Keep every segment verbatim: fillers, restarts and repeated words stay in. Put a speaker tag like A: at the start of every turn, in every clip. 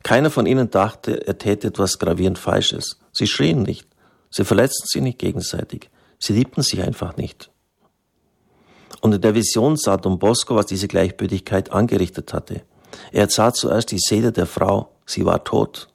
A: Keiner von ihnen dachte, er täte etwas gravierend Falsches. Sie schrien nicht. Sie verletzten sich nicht gegenseitig. Sie liebten sich einfach nicht. Und in der Vision sah Don Bosco, was diese Gleichgültigkeit angerichtet hatte. Er sah zuerst die Seele der Frau. Sie war tot.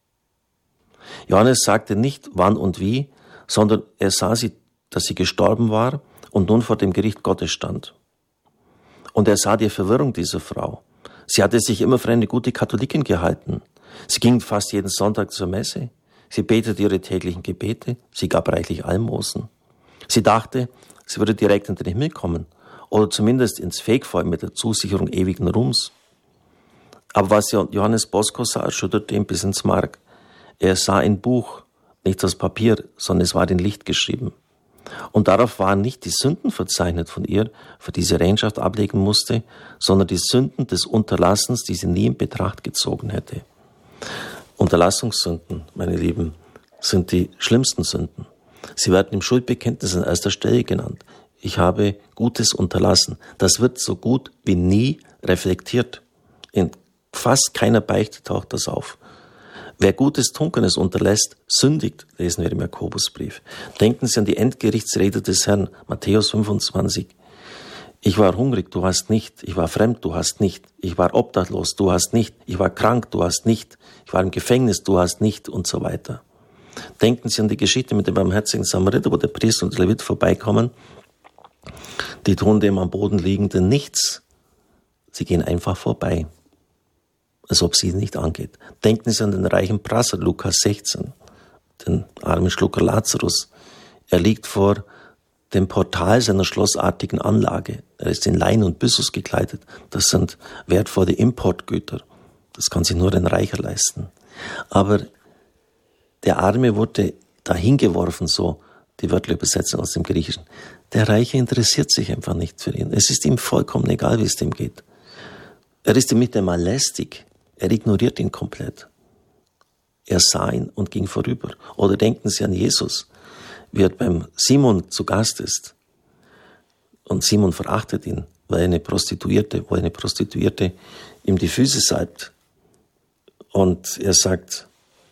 A: Johannes sagte nicht, wann und wie, sondern er sah sie, dass sie gestorben war und nun vor dem Gericht Gottes stand. Und er sah die Verwirrung dieser Frau. Sie hatte sich immer für eine gute Katholikin gehalten. Sie ging fast jeden Sonntag zur Messe. Sie betete ihre täglichen Gebete. Sie gab reichlich Almosen. Sie dachte, sie würde direkt in den Himmel kommen oder zumindest ins Fegfeuer mit der Zusicherung ewigen Ruhms. Aber was Johannes Bosco sah, erschütterte ihn bis ins Mark. Er sah ein Buch, nicht das Papier, sondern es war in Licht geschrieben. Und darauf waren nicht die Sünden verzeichnet von ihr, für die sie Rechenschaft ablegen musste, sondern die Sünden des Unterlassens, die sie nie in Betracht gezogen hätte. Unterlassungssünden, meine Lieben, sind die schlimmsten Sünden. Sie werden im Schuldbekenntnis an erster Stelle genannt. Ich habe Gutes unterlassen. Das wird so gut wie nie reflektiert. In fast keiner Beichte taucht das auf. Wer Gutes Trunkenes unterlässt, sündigt, lesen wir im Jakobusbrief. Denken Sie an die Endgerichtsrede des Herrn, Matthäus fünfundzwanzig. Ich war hungrig, du hast nicht. Ich war fremd, du hast nicht. Ich war obdachlos, du hast nicht. Ich war krank, du hast nicht. Ich war im Gefängnis, du hast nicht und so weiter. Denken Sie an die Geschichte mit dem barmherzigen Samariter, wo der Priester und der Levit vorbeikommen. Die tun dem am Boden liegenden nichts. Sie gehen einfach vorbei, als ob sie nicht angeht. Denken Sie an den reichen Prasser, Lukas sechzehn, den armen Schlucker Lazarus. Er liegt vor dem Portal seiner schlossartigen Anlage. Er ist in Lein und Byssus gekleidet. Das sind wertvolle Importgüter. Das kann sich nur ein Reicher leisten. Aber der Arme wurde dahin geworfen, so die wörtliche Übersetzung aus dem Griechischen. Der Reiche interessiert sich einfach nicht für ihn. Es ist ihm vollkommen egal, wie es dem geht. Er ist ihm nicht einmal lästig. Er ignoriert ihn komplett. Er sah ihn und ging vorüber. Oder denken Sie an Jesus, wie er beim Simon zu Gast ist. Und Simon verachtet ihn, weil eine Prostituierte, weil eine Prostituierte ihm die Füße salbt. Und er sagt,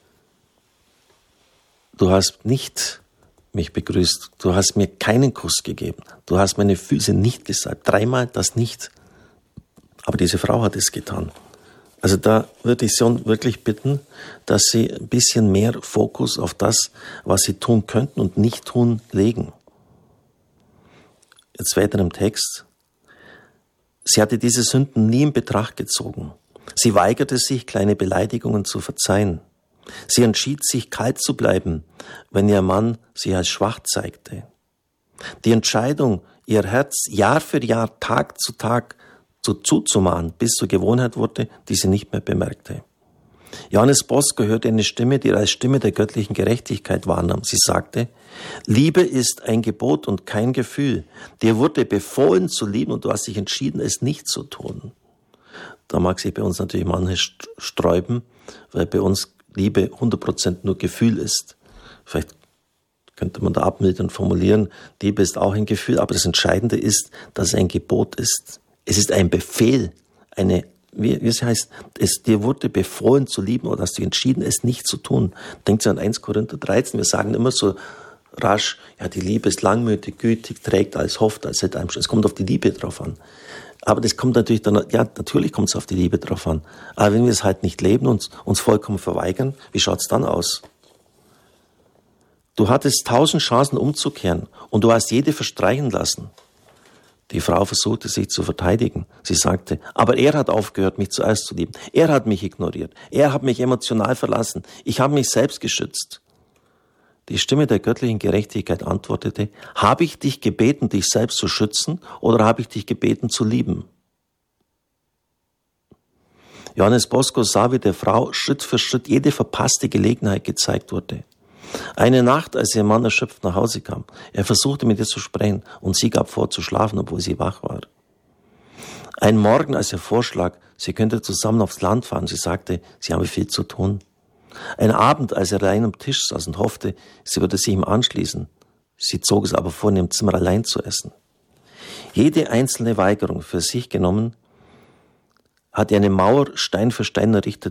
A: du hast nicht mich begrüßt, du hast mir keinen Kuss gegeben, du hast meine Füße nicht gesalbt, dreimal das nicht. Aber diese Frau hat es getan. Also da würde ich Sie wirklich bitten, dass Sie ein bisschen mehr Fokus auf das, was Sie tun könnten und nicht tun, legen. Jetzt weiter im Text. Sie hatte diese Sünden nie in Betracht gezogen. Sie weigerte sich, kleine Beleidigungen zu verzeihen. Sie entschied sich, kalt zu bleiben, wenn ihr Mann sie als schwach zeigte. Die Entscheidung, ihr Herz Jahr für Jahr, Tag zu Tag zu zuzumahnen, bis zur Gewohnheit wurde, die sie nicht mehr bemerkte. Johannes Bosco hörte eine Stimme, die er als Stimme der göttlichen Gerechtigkeit wahrnahm. Sie sagte, Liebe ist ein Gebot und kein Gefühl. Dir wurde befohlen zu lieben und du hast dich entschieden, es nicht zu tun. Da mag sich bei uns natürlich manches sträuben, weil bei uns Liebe hundert Prozent nur Gefühl ist. Vielleicht könnte man da abmildern formulieren, Liebe ist auch ein Gefühl, aber das Entscheidende ist, dass es ein Gebot ist. Es ist ein Befehl, eine, wie, wie es heißt, es dir wurde befohlen zu lieben oder hast du entschieden, es nicht zu tun. Denkt ihr an erster Korinther dreizehn, wir sagen immer so rasch, ja, die Liebe ist langmütig, gütig, trägt als hofft, als hätte einem schon. Es kommt auf die Liebe drauf an. Aber das kommt natürlich dann, ja, natürlich kommt es auf die Liebe drauf an. Aber wenn wir es halt nicht leben und uns vollkommen verweigern, wie schaut's dann aus? Du hattest tausend Chancen umzukehren und du hast jede verstreichen lassen. Die Frau versuchte sich zu verteidigen. Sie sagte, aber er hat aufgehört, mich zuerst zu lieben. Er hat mich ignoriert. Er hat mich emotional verlassen. Ich habe mich selbst geschützt. Die Stimme der göttlichen Gerechtigkeit antwortete, habe ich dich gebeten, dich selbst zu schützen, oder habe ich dich gebeten, zu lieben? Johannes Bosco sah, wie der Frau Schritt für Schritt jede verpasste Gelegenheit gezeigt wurde. Eine Nacht, als ihr Mann erschöpft nach Hause kam, er versuchte mit ihr zu sprechen und sie gab vor zu schlafen, obwohl sie wach war. Ein Morgen, als er vorschlug, sie könnte zusammen aufs Land fahren, sie sagte, sie habe viel zu tun. Ein Abend, als er allein am Tisch saß und hoffte, sie würde sich ihm anschließen. Sie zog es aber vor, in ihrem Zimmer allein zu essen. Jede einzelne Weigerung für sich genommen, hat er eine Mauer Stein für Stein errichtet,